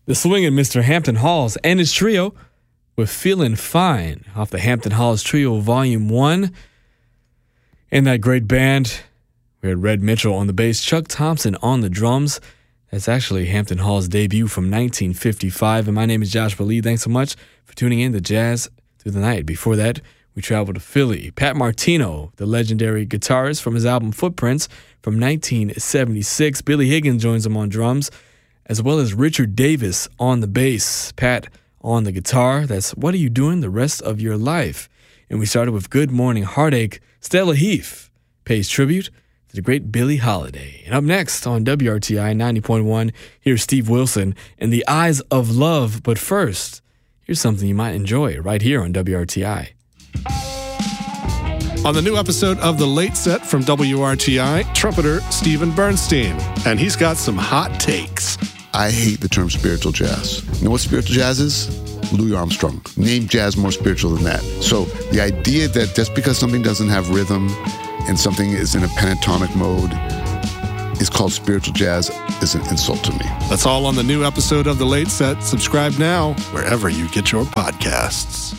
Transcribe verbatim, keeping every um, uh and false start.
The swinging Mister Hampton Halls and his trio with Feelin' Fine off the Hampton Halls Trio Volume one. And that great band, we had Red Mitchell on the bass, Chuck Thompson on the drums. That's actually Hampton Hall's debut from nineteen fifty-five. And my name is Joshua Lee. Thanks so much for tuning in to Jazz Through the Night. Before that, we traveled to Philly. Pat Martino, the legendary guitarist from his album Footprints from nineteen seventy-six. Billy Higgins joins him on drums, as well as Richard Davis on the bass. Pat on the guitar. That's What Are You Doing the Rest of Your Life? And we started with Good Morning Heartache. Stella Heath pays tribute to the great Billie Holiday. And up next on W R T I ninety point one, here's Steve Wilson and The Eyes of Love. But first, here's something you might enjoy right here on W R T I. On the new episode of The Late Set from W R T I, trumpeter Stephen Bernstein. And he's got some hot takes. I hate the term spiritual jazz. You know what spiritual jazz is? Louis Armstrong. Name jazz more spiritual than that. So the idea that just because something doesn't have rhythm and something is in a pentatonic mode is called spiritual jazz is an insult to me. That's all on the new episode of The Late Set. Subscribe now wherever you get your podcasts.